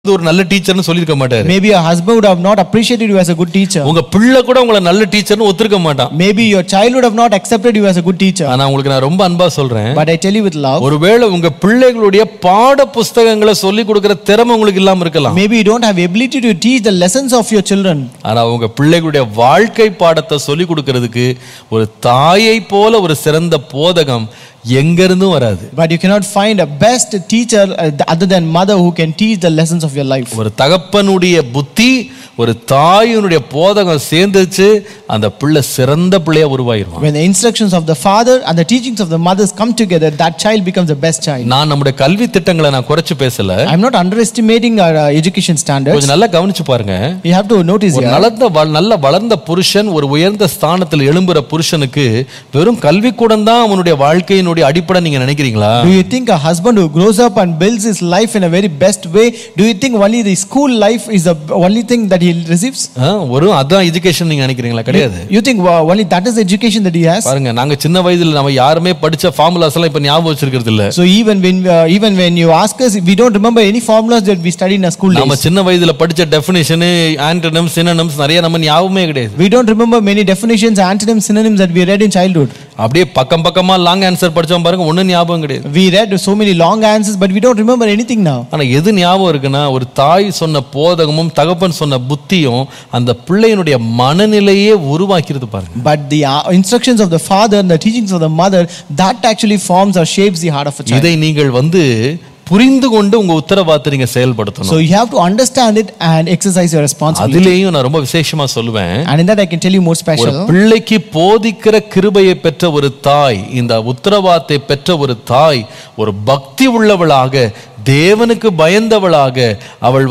ஒரு நல்ல டீச்சர்னு சொல்லிருக்க மாட்டாரு. Maybe your husband would have not appreciated you as a good teacher. உங்க பிள்ளை கூட உங்களை நல்ல டீச்சர்னு ஒத்துக்க மாட்டான். Maybe your child would have not accepted you as a good teacher. ஆனா உங்களுக்கு நான் ரொம்ப அன்பா சொல்றேன். But I tell you with love. ஒருவேளை உங்க பிள்ளைகளுடைய பாட புத்தகங்களை சொல்லி கொடுக்கிற திறமை உங்களுக்கு இல்லாம இருக்கலாம். Maybe you don't have ability to teach the lessons of your children. ஆனா உங்க பிள்ளைகளுடைய வாழ்க்கை பாடத்தை சொல்லி கொடுக்கிறதுக்கு ஒரு தாயை போல ஒரு சிறந்த போதகம் எங்கிருந்தும் வராது. But you cannot find a best teacher other than mother who can teach the lessons of your life. ஒரு தகப்பனுடைய புத்தி ஒரு தாயினுடைய போதகம் சேர்ந்துச்சு, அந்த பிள்ளை சிறந்த பிள்ளையா உருவாயிருவான். When the instructions of the father and the teachings of the mothers come together, that child becomes the best child. நான் நம்முடைய கல்வி திட்டங்களை நான் குறைச்சு பேசல. I am not underestimating our education standards. கொஞ்சம் நல்லா கவனிச்சு பாருங்க. You have to notice here. நல்ல வளர்ந்த புருஷன், ஒரு உயர்ந்த ஸ்தானத்தில் எழும்புற புருஷனுக்கு வெறும் கல்விக்கூடம் தான் அவனுடைய வாழ்க்கையினுடைய அடிப்படை நீங்க நினைக்கிறீங்களா? Do you think a husband who grows up and builds his life in a very best way, do you think only the school life is the only thing that he receives? ஒரு அதான் education நீங்க நினைக்கிறீங்களா? கிடையாது. You think only that is the education that he has? பாருங்க, நாங்க சின்ன வயதில நம்ம யாருமே படிச்ச ஃபார்முலாஸ் எல்லாம் இப்ப ஞாபகம் வச்சிருக்கிறது இல்ல. So even when you ask us, we don't remember any formulas that we studied in our school days. நம்ம சின்ன வயதில படிச்ச டெஃபினிஷன், ஆன்டோனிம்ஸ், சினோனிம்ஸ் நிறைய நம்ம ஞாபகமே கிடையாது. We don't remember many definitions, antonyms, synonyms that we read in childhood. அப்படியே பக்கம் பக்கமா லாங் ஆன்சர் படிச்சோம் பாருங்க, ஒண்ணும் ஞாபகம் கிடையாது. We read so many long answers, but we don't remember anything now. ஆனா எது ஞாபகம் இருக்குன்னா, ஒரு தாய் சொன்ன போதகமும் தகப்பன் சொன்ன புத்தியும் அந்த பிள்ளையினுடைய மனநிலையே உருவாக்கிறது பாருங்க. But the instructions of the father and the teachings of the mother, that actually forms or shapes the heart of a child. இதை நீங்கள் புரிந்து கொண்டு உங்க உத்தரவாதத்தை நீங்க செயல்படுத்தணும். So you have to understand it and exercise your responsibility. அதிலேயும் நான் ரொம்ப விசேஷமா சொல்லுவேன். And in that I can tell you more special. ஒரு பிள்ளைக்கு போதிக்கிற கிருபையை பெற்ற ஒரு தாய், இந்த உத்தரவாதத்தை பெற்ற ஒரு தாய் ஒரு பக்தி உள்ளவளாக, தேவனுக்கு பயந்தவளாக, அவள்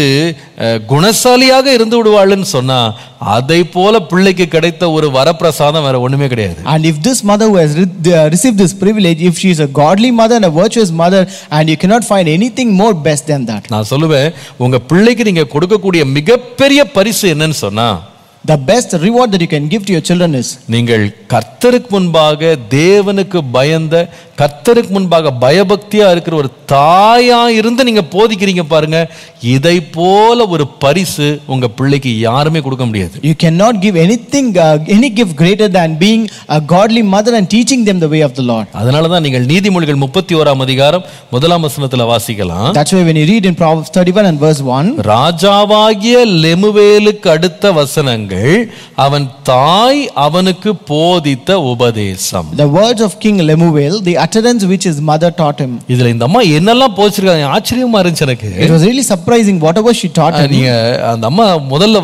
குணசாலியாக இருந்து விடுவாள்னு சொன்னா, அதை போல பிள்ளைக்கு கிடைத்த ஒரு வரப்பிரசாதம் வேற ஒண்ணுமே கிடையாது. And if this mother who has received this privilege, if she is a godly mother and a virtuous mother, and you cannot find anything more best than that. நான் சொல்லுவேன், உங்க பிள்ளைக்கு நீங்க கொடுக்கக்கூடிய மிகப்பெரிய பரிசு என்னன்னு சொன்னா, the best reward that you can give to your children is, நீங்கள் கர்த்தருக்கு முன்பாக தேவனுக்கு பயந்த, கர்த்தருக்கு முன்பாக பயபக்தியா இருக்கிற ஒரு தாயா இருந்து நீங்க போதிக்கிறீங்க பாருங்க, இதை போல ஒரு பரிசு உங்க பிள்ளைக்கு யாருமே கொடுக்க முடியாது. You cannot give anything, any gift greater than being a godly mother and teaching them the way of the Lord. அதனால தான் நீங்கள் நீதிமொழிகள் 31ஆம் அதிகாரம் 1ஆம் வசனத்துல வாசிக்கலாம். That's why when you read in Proverbs 31 and verse 1, ராஜாவாகிய லெமுவேலுக்கு அடுத்த வசனங்கள் அவன் தாய் அவனுக்கு போதித்த உபதேசம். the words of King Lemuel, the utterance which his mother taught him. இதுல இந்த அம்மா என்னெல்லாம் போதிச்சிருக்காங்க, ஆச்சரியமா இருந்துச்சு எனக்கு. It was really surprising whatever she taught him. நீங்க அந்த அம்மா முதல்ல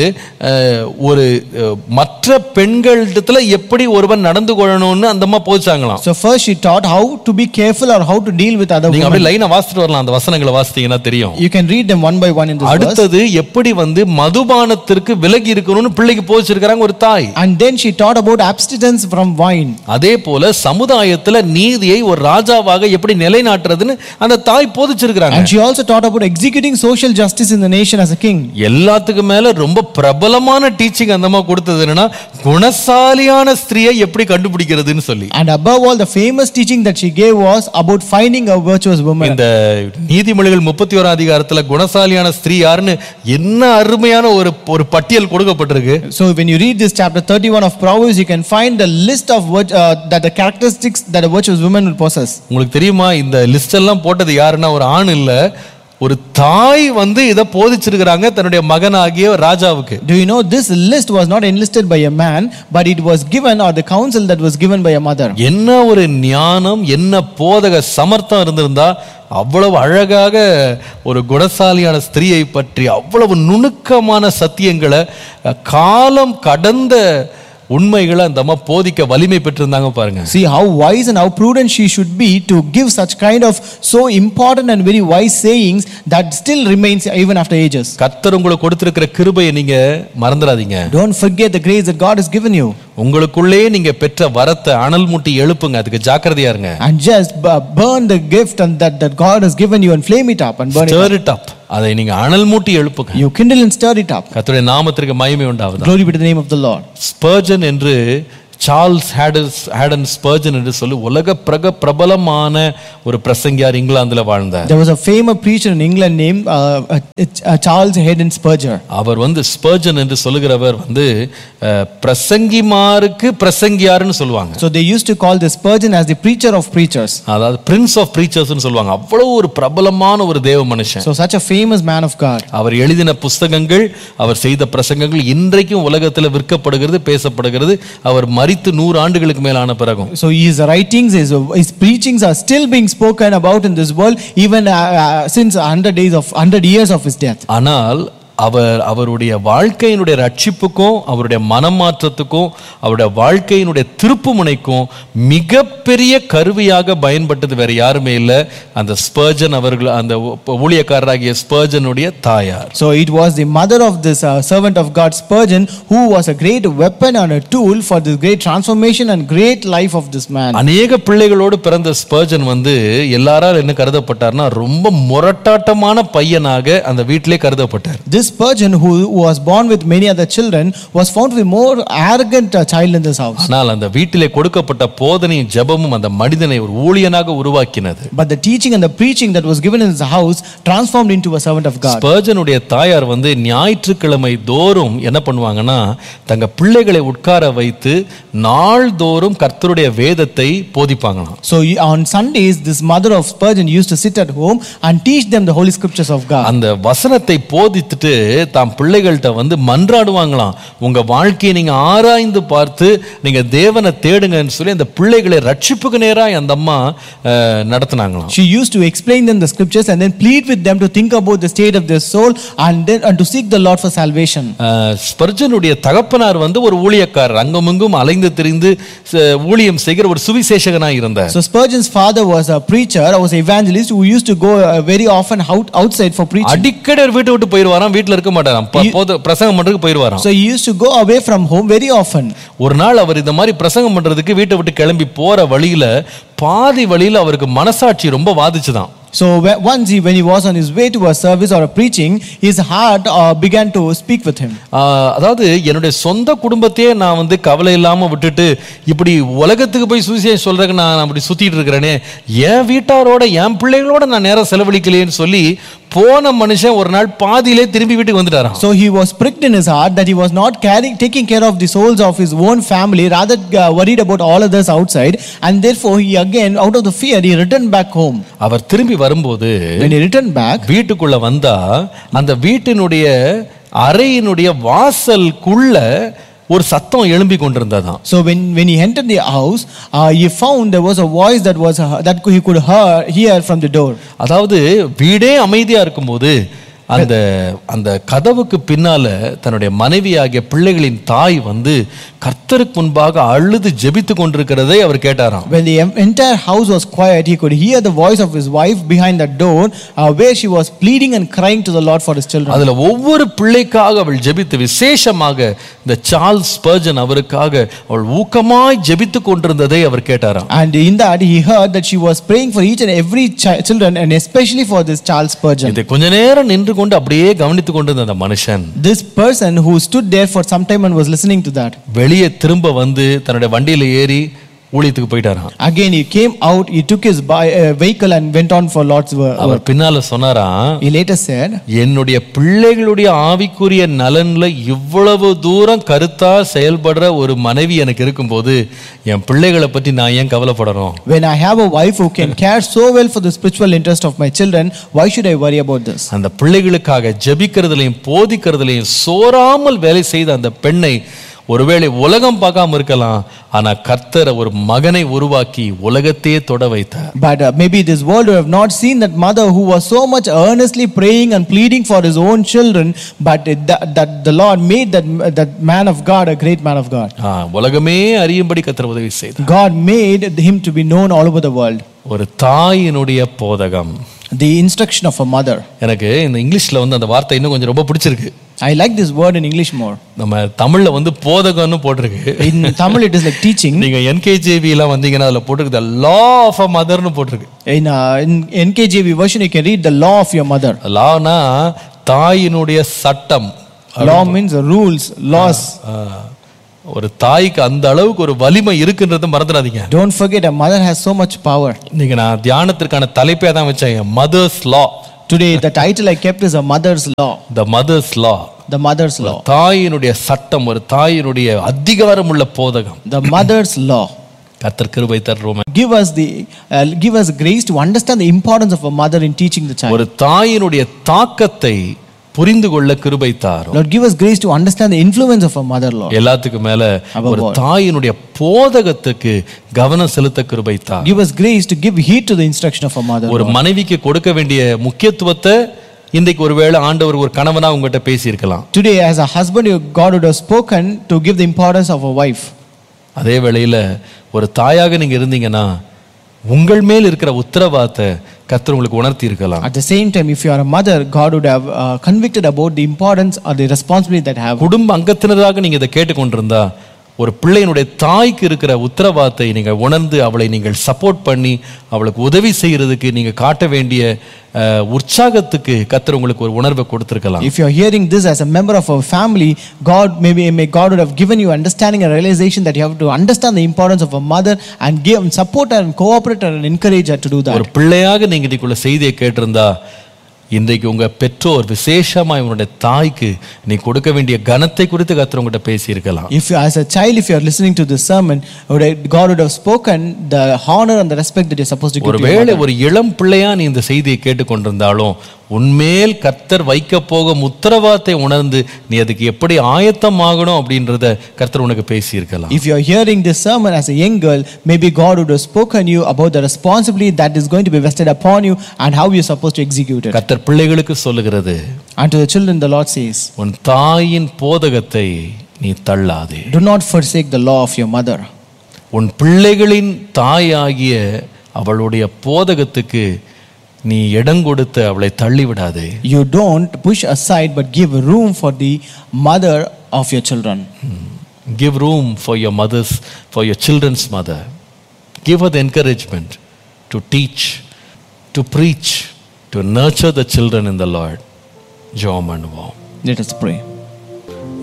ஒரு மற்ற பெண்களிடத்துல எப்படி ஒருவன் நடந்து கொள்ளணும்னு அந்த அம்மா போதிச்சாங்களாம். So first she taught how to be careful or how to deal with other women. நீங்க அப்படியே லைனா வாசிட்டு வரலாம், அந்த வசனங்களை வாசித்தீங்கன்னா தெரியும். You can read them one by one in this verse. அடுத்தது எப்படி மதுபானத்திற்கு விலகி இருக்கணும்னு பிள்ளைக்கு போதிச்சிருக்காங்க ஒரு தாய். And then she taught about abstinence from wine. அதே போல சமுதாயத்துல நீதியை ஒரு ராஜாவாக எப்படி நிலைநாட்டுறதுன்னு அந்த தாய் போதிச்சிருக்காங்க. And she also taught about executing social justice in the nation as a king. எல்லாத்துக்கும் மேல ரொம்ப பிரபலமான டீச்சிங் அந்த அம்மா கொடுத்தது என்னன்னா, குணசாலியான ஸ்திரியை எப்படி கண்டுபிடிக்கிறதுன்னு சொல்லி. And above all, the famous teaching that she gave was about finding a virtuous woman. இந்த நீதிமொழிகள் 31ஆம் அதிகாரத்துல குணசாலியான ஸ்திரீ யாருன்னு என்ன அருமையான ஒரு பட்டியல் கொடுக்கப்பட்டிருக்கு. So when you read this chapter 31 of Proverbs, you can find the list of that the characteristics that a virtuous woman will possess. உங்களுக்கு தெரியுமா, இந்த லிஸ்ட் எல்லாம் போட்டது யாருன்னா ஒரு ஆண் இல்ல, ஒரு தாய் இத போதிச்சிருக்காங்க தன்னுடைய மகனாகிய ராஜாவுக்கு. Do you know this list was not enlisted by a man, but it was given, or the counsel that was given by a mother. என்ன ஒரு ஞானம், என்ன போதக சமர்த்தம் இருந்திருந்தா அவ்வளவு அழகாக ஒரு குணசாலியான ஸ்திரீயை பற்றி அவ்வளவு நுணுக்கமான சத்தியங்களை, காலம் கடந்த உண்மைகளை அந்த அம்மா போதிக்க வலிமை பெற்றிருந்தாங்க பாருங்க. See how wise and how prudent she should be to give such kind of so important and very wise sayings that still remains even after ages. கர்த்தர் உங்களுக்கு கொடுத்திருக்கிற கிருபையை நீங்க மறந்துடாதீங்க. Don't forget the grace that God has given you. உங்களுக்குள்ளே நீங்க பெற்ற வரத்தை அனல் மூட்டி எழுப்புங்க, அதுக்கு ஜாக்கிரதையா இருங்க. And just burn the gift and that God has given you and flame it up and burn stir it up. அதை நீங்க அனல் மூட்டி எழுப்புங்க. You kindle and stir it up. கர்த்தருடைய நாமத்திற்கு மகிமை உண்டாவதாக. Glory be to the name of the Lord. Spurgeon என்று Charles Haden Spurgeon என்று சொல்லி உலக பிரபலமான ஒரு பிரசங்கியார் இங்கிலாந்துல வாழ்ந்தார். There was a famous preacher in England named Charles Haddon Spurgeon. Our Spurgeon என்று சொல்லுகிறவர் பிரசங்கிமாருக்கு பிரசங்கியார்னு சொல்லுவாங்க. So they used to call the Spurgeon as the preacher of preachers. அதாவது பிரின்ஸ் ஆஃப் பிரீச்சர்ஸ்னு சொல்லுவாங்க. அவ்வளவு ஒரு பிரபலமான ஒரு தேவ மனுஷன். So such a famous man of God. அவர் எழுதின புத்தகங்கள், அவர் செய்த பிரசங்கங்கள் இன்றைக்கும் உலகத்தில் விற்கப்படுகிறது, பேசப்படுகிறது. அவர் மரித்து 100 ஆண்டுகளுக்கு மேலான பிறகும். So his writings, his preachings are still being spoken about in this world even since 100 years of his death. ஆனால் அவருடைய வாழ்க்கையினுடைய ரட்சிப்புக்கும் அவருடைய மனமாற்றத்துக்கும் அவருடைய வாழ்க்கையினுடைய திருப்புமுனைக்கும் மிகப்பெரிய கருவியாக பயன்பட்டது வேற யாருமே இல்லை, அந்த ஸ்பர்ஜன் அவர்கள், அந்த ஊழியக்காரராகிய ஸ்பர்ஜனுடைய தாயார். So it was the mother of this servant of God Spurgeon who was a great weapon and a tool for this great transformation and great life of this man. அநேக பிள்ளைகளோடு பிறந்த ஸ்பர்ஜன் எல்லாரால் என்ன கருதப்பட்டார்னா ரொம்ப முரட்டாட்டமான பையனாக அந்த வீட்டிலே கருதப்பட்டார். This Spurgeon who was born with many other children was found to be more arrogant child in this house. ஆனால் அந்த வீட்டிலே கொடுக்கப்பட்ட போதனையும் ஜெபமும் அந்த மனிதனை ஒரு ஊழியனாக உருவாக்கினது. But the teaching and the preaching that was given in his house transformed into a servant of God. ஸ்பர்ஜனுடைய தாயார் ஞாயிற்றுக்கிழமை தோறும் என்ன பண்ணுவாங்கன்னா தங்க பிள்ளைகளை உட்கார வைத்து நாள்தோறும் கர்த்தருடைய வேதத்தை போதிப்பாங்களாம். So on Sundays this mother of Spurgeon used to sit at home and teach them the holy scriptures of God. அந்த வசனத்தை போதித்துட்டு தாம் பிள்ளைகள்கிட்ட மன்றாடுவாங்களாம், உங்க வாழ்க்கையை நீங்க ஆராய்ந்து பார்த்து நீங்க தேவனை தேடுங்கன்னு சொல்லி அந்த பிள்ளைகளை ரட்சிப்புக்கு நேராக அந்த அம்மா நடத்தினாங்களாம். She used to explain them the scriptures and then plead with them to think about the state of their soul and to seek the Lord for salvation. ஸ்பர்ஜனுடைய தகப்பனார் ஒரு ஊழியக்காரர், அங்கமெங்கும் அலைந்து திரிந்து ஊழியம் செய்கிற ஒரு சுவிசேஷகனாக இருந்தார். So Spurgeon's father was a preacher, was an evangelist who used to go very often outside for preaching. அடிக்கடி வீட்டை விட்டு போயிடுவாராம், வீட்ல இருக்க மாட்டாராம், பிரசங்கம் பண்றதுக்கு போயிடுவாராம். So he used to go away from home very often. ஒரு நாள் அவர் இந்த மாதிரி பிரசங்கம் பண்றதுக்கு வீட்டை விட்டு கிளம்பி போற வழியில பாதி வழியில அவருக்கு மனசாட்சி ரொம்ப வாதிச்சுதான். So once when he was on his way to a service or a preaching, his heart began to speak with him. அதாவது என்னுடைய சொந்த குடும்பத்தையே நான் கவலை இல்லாம விட்டுட்டு இப்படி உலகத்துக்கு போய் சுவிசேஷம் சொல்றதுக்கு நான் அப்படி சுத்திட்டு இருக்கிறேனே, என் வீட்டாரோட என் பிள்ளைகளோட நான் நேரம் செலவழிக்கலையேன்னு சொல்லி போன மனுஷன் ஒரு நாள் பாதியிலே திரும்பி வீட்டுக்கு வந்துட்டாராம். So he was pricked in his heart that he was not taking care of the souls of his own family, rather worried about all others outside, and therefore he again out of the fear he returned back home. அவர் திரும்பி வரும்போது when he returned back, வீட்டுக்குள்ள வந்தா அந்த வீட்டினுடைய அறையினுடைய வாசலுக்குள்ள ஒரு சத்தம் எழும்பி கொண்டிருந்ததாம். So when he entered the house, he found there was a voice that he could hear from the door. அதாவது வீடே அமைதியா இருக்கும்போது அந்த கதவுக்கு பின்னால தன்னுடைய மனைவியாகிய பிள்ளைகளின் தாய் கர்த்தருக்கு முன்பாக அழுது ஜெபித்து கொண்டிருக்கிறதை அவர் கேட்டாராம். When the entire house was quiet, he could hear the voice of his wife behind the door, where she was pleading and crying to the Lord for his children. அதுல ஒவ்வொரு பிள்ளைக்காக அவள் ஜெபித்து, விசேஷமாக இந்த சார்ல்ஸ் ஸ்பர்ஜன் அவருக்காக அவள் ஊக்கமாய் ஜெபித்து கொண்டிருந்ததை அவர் கேட்டாராம். And in that he heard that she was praying for each and every children, and especially for this Charles Spurgeon. இதை கொஞ்ச நேரம் நின்று கொண்டு அப்படியே கவனித்துக் கொண்டிருந்த அந்த மனுஷன், this person who stood there for some time and was listening to that, வெளியே திரும்ப தன்னுடைய வண்டியில ஏறி ஊழியத்துக்கு போயிட்டாராம். Again he came out, he took his vehicle and went on for Lord's work. அவர் பின்னால சொன்னாராம், he later said, என்னுடைய பிள்ளைகளுடைய ஆவிக்குரிய நலன்ல இவ்வளவு தூரம் கருத்தா செயல்படுற ஒரு மனைவி எனக்கு இருக்கும்போது என் பிள்ளைகளை பற்றி நான் ஏன் கவலைப்படணும்? When I have a wife who can care so well for the spiritual interest of my children, why should I worry about this? அந்த பிள்ளைகளுக்காக ஜெபிக்கிறதுலயும் போதிக்கிறதுலயும் சோராமல் வேலை செய்த அந்த பெண்ணை ஒருவேளை உலகம் பார்க்காம இருக்கலாம், ஆனா கர்த்தர் ஒரு மகனை உருவாக்கி உலகத்தையே தொட வைத்தார். But maybe this world have not seen that mother who was so much earnestly praying and pleading for his own children, but that the Lord made that man of God a great man of God. உலகமே அறியும்படி கர்த்தர் உதவி செய்தார். God made him to be known all over the world. ஒரு தாயினுடைய போதகம், the instruction of a mother. எனக்கு இந்த இங்கிலீஷ்ல அந்த வார்த்தை இன்னும் கொஞ்சம் ரொம்ப பிடிச்சிருக்கு. I like this word in English more. நம்ம தமிழ்ல போதகம்னு போட்டுருக்கு. In Tamil it is like teaching. நீங்க NKJV எல்லாம் வந்தீங்கன்னா அதுல போட்டுருக்கு the law of a mother னு போட்டுருக்கு. In NKJV version you can read the law of your mother. lawனா தாயினுடைய சட்டம். Law means rules, laws. ஒரு தாய்க்கு அந்த அளவுக்கு ஒரு வலிமை இருக்குன்றதை மறந்துடாதீங்க. Don't forget, a mother has so much power. இன்னைக்கு நான் தியானத்திற்கான தலைப்பே தான் வச்சேன், mothers law. Today, the title I kept is a mother's law. The mothers law. The mother's law. தாயினுடைய சட்டம், ஒரு தாயினுடைய அதிகாரம் உள்ள போதகம். The mother's law. கர்த்தர் கிருபை தருவோம். Give us grace to understand the importance of a mother in teaching the child. ஒரு தாயினுடைய தாக்கத்தை புரிந்து கொள்ள கிருபை தாரும். Lord, give us grace to understand the influence of a mother, Lord. எல்லாத்துக்கும் மேல ஒரு தாயினுடைய போதகத்துக்கு கவனம் செலுத்த கிருபை தாரும். Give us grace to give heed to the instruction of a mother. ஒரு மனைவிக்கு கொடுக்க வேண்டிய முக்கியத்துவத்தை இன்றைக்கு ஒருவேளை ஆண்டவர் ஒரு கணவனா உங்ககிட்ட பேசி இருக்கலாம். Today, as a husband, God would have spoken to give the importance of a wife. அதே வேளையில ஒரு தாயாக நீங்க இருந்தீங்கன்னா உங்கள் மேல் இருக்கிற உத்தரவாதத்தை கர்த்தர் உங்களுக்கு உணர்த்தி இருக்கலாம். At the same time, if you are a mother, God would have convicted about the importance or the responsibility that have. குடும்ப அங்கத்தினராக நீங்க இதை கேட்டுக்கொண்டிருந்தா ஒரு பிள்ளையினுடைய தாய்க்கு இருக்கிற உத்தரவாதத்தை நீங்க உணர்ந்து அவளை நீங்கள் சப்போர்ட் பண்ணி அவளுக்கு உதவி செய்யறதுக்கு நீங்க காட்ட வேண்டிய உற்சாகத்துக்கு கர்த்தர் உங்களுக்கு ஒரு உணர்வை கொடுத்திருக்கலாம். If you are hearing this as a member of our family, God would have given you understanding and realization that you have to understand the importance of a mother and give support her and cooperate her and encourage her to do that. ஒரு பிள்ளையாக நீங்க இதுக்குள்ள செய்தியை கேட்டிருந்தா இன்றைக்கு உங்க பெற்றோர் விசேஷமா உங்களுடைய தாய்க்கு நீ கொடுக்க வேண்டிய கனத்தை குறித்து கர்த்தர் உங்ககிட்ட பேசி இருக்கலாம். If you as a child, if you are listening to this sermon, God would have spoken the honor and the respect that you are supposed to give to your mother. ஒருவேளை ஒரு இளம் பிள்ளையா நீ இந்த செய்தியை கேட்டுக்கொண்டிருந்தாலும் உன்மேல் கர்த்தர் வைக்க போகும் உத்தரவாதத்தை உணர்ந்து நீ அதுக்கு எப்படி ஆயத்தமாகணும் அப்படின்றத கர்த்தர் உனக்கு பேசி இருக்கலாம். If you are hearing this sermon as a young girl, maybe God would have spoken you about the responsibility that is going to be vested upon you and how you are supposed to execute it. கர்த்தர் பிள்ளைகளுக்கு சொல்லுகிறது, And to the children the Lord says, உன் தாயின் போதகத்தை நீ தள்ளாதே. do not forsake the law of your mother. உன் பிள்ளைகளின் தாயாகிய அவளுடைய போதகத்துக்கு நீ இடம் கொடுத்து அவளை தள்ளி விடாதே. You don't push aside but give room for the mother of your children. Give room for your mothers, for your children's mother. Give her the encouragement to teach, to preach, to nurture the children in the Lord. ஜெபம் பண்ணுவோம். Let us pray.